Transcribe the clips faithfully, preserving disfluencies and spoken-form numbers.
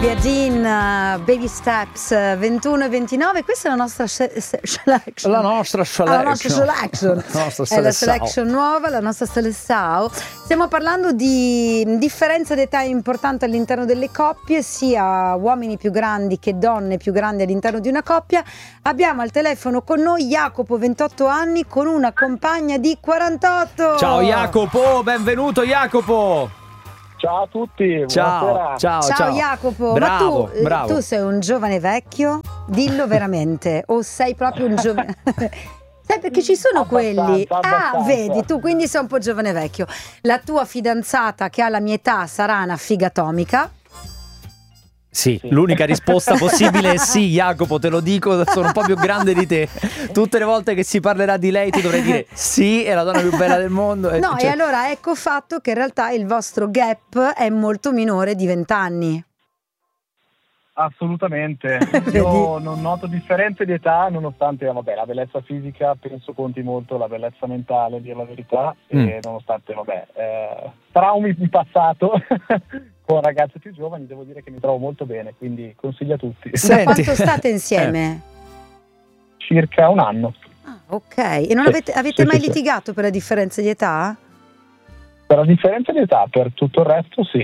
Biagin, uh, Baby Steps, uh, ventuno e ventinove. Questa è la nostra se- se- selection. La nostra selection. Ah, la nostra selection. La nostra è la seleção. selection nuova, la nostra seleção. Stiamo parlando di differenza d'età importante all'interno delle coppie, sia uomini più grandi che donne più grandi all'interno di una coppia. Abbiamo al telefono con noi Jacopo, ventotto anni, con una compagna di quarantotto. Ciao Jacopo, benvenuto Jacopo. Ciao a tutti, Ciao, buonasera. ciao, Ciao, ciao. Jacopo, Bravo, ma tu, bravo. tu sei un giovane vecchio? Dillo veramente, o sei proprio un giovane... Sai, perché ci sono Abbastanza, quelli... Ah, abbastanza. vedi, tu quindi sei un po' giovane vecchio. La tua fidanzata che ha la mia età sarà una figa atomica? Sì, Sì. l'unica risposta possibile è sì, Jacopo, te lo dico, sono un po' più grande di te. Tutte le volte che si parlerà di lei tu dovrai dire sì, è la donna più bella del mondo. E No, cioè- e allora ecco fatto che in realtà il vostro gap è molto minore di vent'anni. Assolutamente. Vedi? Io non noto differenze di età, nonostante vabbè, la bellezza fisica penso conti molto la bellezza mentale, a dire la verità, Mm. e nonostante vabbè, eh, traumi in passato con ragazze più giovani, devo dire che mi trovo molto bene, quindi consiglio a tutti. Da Senti. quanto state insieme? Circa un anno. Ah, ok. E non Sì, avete, avete sì, mai sì, sì. litigato per la differenza di età? Per la differenza di età, per tutto il resto sì.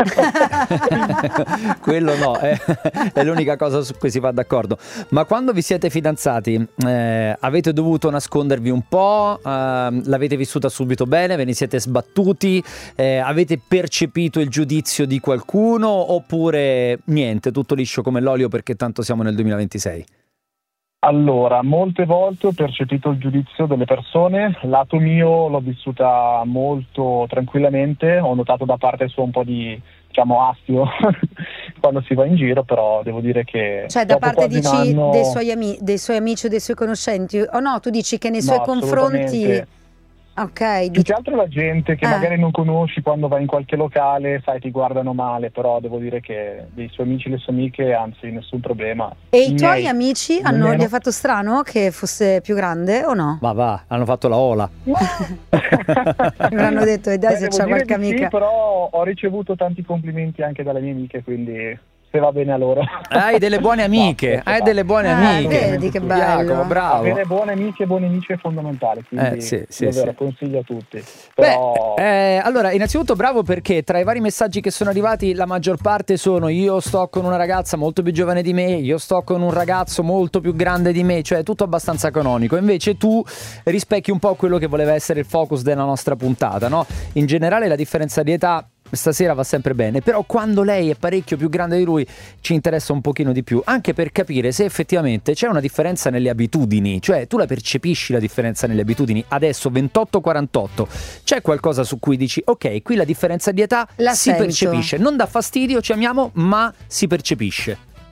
Quello no, è, è l'unica cosa su cui si va d'accordo. Ma quando vi siete fidanzati, eh, avete dovuto nascondervi un po'? Ehm, l'avete vissuta subito bene? Ve ne siete sbattuti? Eh, avete percepito il giudizio di qualcuno? Oppure niente, tutto liscio come l'olio perché tanto siamo nel duemilaventisei? Allora, molte volte ho percepito il giudizio delle persone, lato mio l'ho vissuta molto tranquillamente, ho notato da parte sua un po' di, diciamo, astio quando si va in giro, però devo dire che... Cioè da dopo parte quasi un dici anno- dei, suoi ami- dei suoi amici o dei suoi conoscenti? O no, tu dici che nei No, suoi confronti... assolutamente. Ok, Più dici... che altro la gente che Eh. magari non conosci quando vai in qualche locale, sai, ti guardano male, però devo dire che dei suoi amici e le sue amiche, anzi, nessun problema. E i tuoi miei, amici hanno, nemmeno. gli ha fatto strano che fosse più grande o no? Ma va, hanno fatto la ola. Avranno detto, e dai, Beh, se devo c'è dire qualche di sì, amica... però ho ricevuto tanti complimenti anche dalle mie amiche, quindi se va bene a loro. Hai delle buone amiche, No, hai delle buone Ah, amiche. vedi che bello. Jacopo, bravo. Avere buone amiche e buoni amici è fondamentale, quindi Eh, sì, sì, davvero sì. consiglio a tutti. Beh, Però eh, allora, innanzitutto bravo perché tra i vari messaggi che sono arrivati la maggior parte sono io sto con una ragazza molto più giovane di me, io sto con un ragazzo molto più grande di me, cioè tutto abbastanza canonico. Invece tu rispecchi un po' quello che voleva essere il focus della nostra puntata, no? In generale la differenza di età stasera va sempre bene, però quando lei è parecchio più grande di lui ci interessa un pochino di più, anche per capire se effettivamente c'è una differenza nelle abitudini, cioè tu la percepisci la differenza nelle abitudini. Adesso ventotto quarantotto, c'è qualcosa su cui dici ok, qui la differenza di età La si sento. percepisce, non dà fastidio, ci amiamo, ma si percepisce.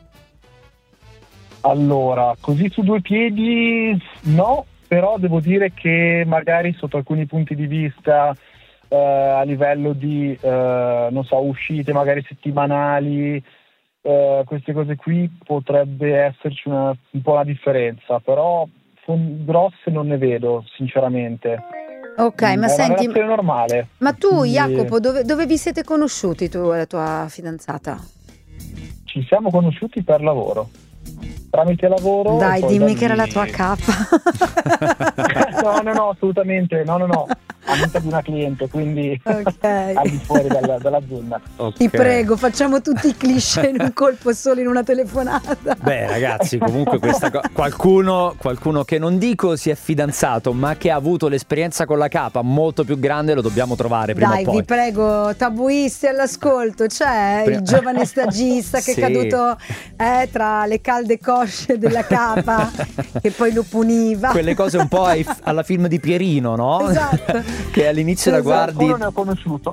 allora, così su due piedi no, però devo dire che magari sotto alcuni punti di vista, eh, a livello di, eh, non so, uscite magari settimanali, eh, queste cose qui potrebbe esserci una, un po' una differenza, però fon- grosse non ne vedo sinceramente. Ok, Mm, ma è senti, una relazione normale. ma tu Quindi Jacopo, dove, dove vi siete conosciuti tu e la tua fidanzata? ci siamo conosciuti per lavoro, tramite lavoro. Dai, e poi dimmi da che era la lì- tua capa. no, no, no, assolutamente, no, no, no, amica di una cliente, quindi Ok. al di fuori dalla- dall'azienda. Ti prego, facciamo tutti i cliché in un colpo solo in una telefonata. Beh ragazzi, comunque questa co- qualcuno, qualcuno che non dico si è fidanzato ma che ha avuto l'esperienza con la capa molto più grande lo dobbiamo trovare prima Dai, o poi. vi prego, tabuisti all'ascolto, c'è Pre- il giovane stagista che Sì. è caduto eh, tra le calde cosce della capa che poi lo puniva. Quelle cose un po' ai- alla film di Pierino, no? Esatto. Che all'inizio la Esatto. guardi. Qualcuno ne ho conosciuto,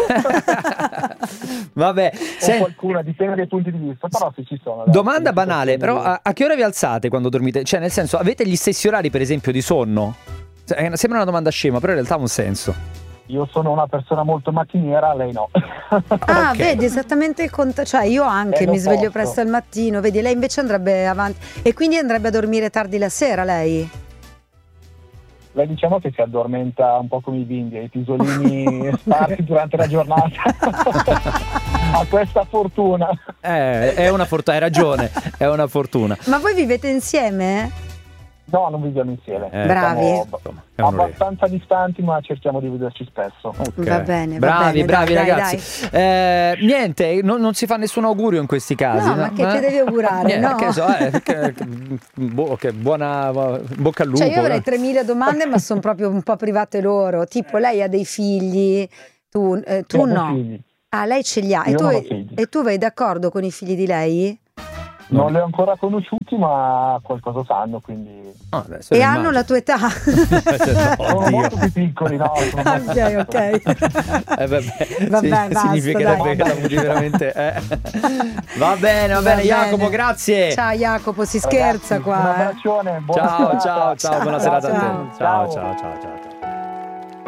Vabbè, o se- qualcuna, dipende dai punti di vista, però sì, ci sono. dai. domanda Sì, banale, sì, però a, a che ora vi alzate quando dormite? Cioè, nel senso, avete gli stessi orari, per esempio, di sonno? Cioè, eh, sembra una domanda scema, però in realtà ha un senso. Io sono una persona molto mattiniera, lei no. Ah, Ok. vedi, esattamente il conto. Cioè, io anche È mi sveglio l'opposto. presto al mattino, vedi, lei invece andrebbe avanti. E quindi andrebbe a dormire tardi la sera, lei? Lei diciamo che si addormenta un po' come i bimbi, ai pisolini sparsi durante la giornata. a questa fortuna. Eh, è una fortuna, hai ragione, è una fortuna. Ma voi vivete insieme? No, non viviamo insieme. Eh, Bravi. Siamo Insomma, è un abbastanza distanti, ma cerchiamo di vederci spesso. Ok. Va bene, va bravi, bene, bravi dai, dai, ragazzi. Eh, niente, non, non si fa nessun augurio in questi casi. No, ma che Eh? ti devi augurare, Niente, no? Che so, eh, che, che, bo- che buona bocca al lupo. Cioè io avrei eh. tremila domande, ma sono proprio un po' private loro. Tipo, lei ha dei figli, tu, eh, tu Io ho no. figli. Ah, lei ce li ha. E Io tu, non ho vai- figli. e tu vai d'accordo con i figli di lei? Non li ho ancora conosciuti, ma qualcosa sanno, quindi Ah, adesso E lo hanno la immagino. tua età? sono Oddio. molto più piccoli, no? Sono molto Ok, ok. Eh, vabbè, Vabbè, sì, basta, significherebbe dai. che lavori veramente. eh. Va bene, va, Va bene, Jacopo, bene. grazie. Ciao Jacopo, si scherza Ragazzi, qua. Un eh. abbraccione, buona Ciao, serata. ciao, ciao, buona Ciao, serata a te. ciao. Ciao, ciao, ciao, ciao. ciao.